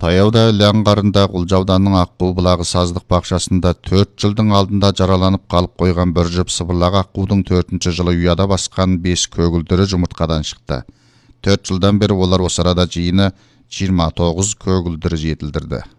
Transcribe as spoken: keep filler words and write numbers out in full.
Таяуда Ләңғарында Құлжа ауданының Аққу бұлағы саздық бақшасында төрт жылдың алдында жараланып қалып қойған бір жұп сыбырлақ аққудың төртінші жылы ұяда басқан бес көгілдірі жұмыртқадан шықты. төрт жылдан бері олар осы арада жиыны жиырма тоғыз көгілдірі жетілдірді.